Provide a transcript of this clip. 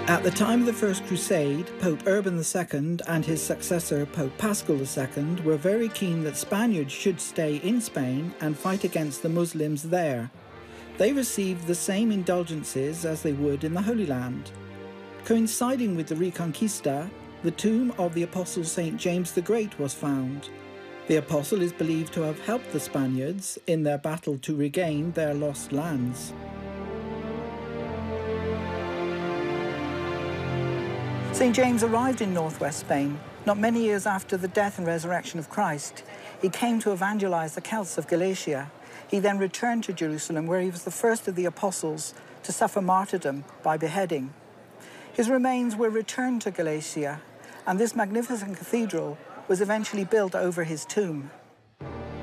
At the time of the First Crusade, Pope Urban II and his successor Pope Paschal II were very keen that Spaniards should stay in Spain and fight against the Muslims there. They received the same indulgences as they would in the Holy Land. Coinciding with the Reconquista, the tomb of the Apostle St. James the Great was found. The apostle is believed to have helped the Spaniards in their battle to regain their lost lands. St. James arrived in northwest Spain not many years after the death and resurrection of Christ. He came to evangelize the Celts of Galatia. He then returned to Jerusalem, where he was the first of the apostles to suffer martyrdom by beheading. His remains were returned to Galatia, and this magnificent cathedral was eventually built over his tomb.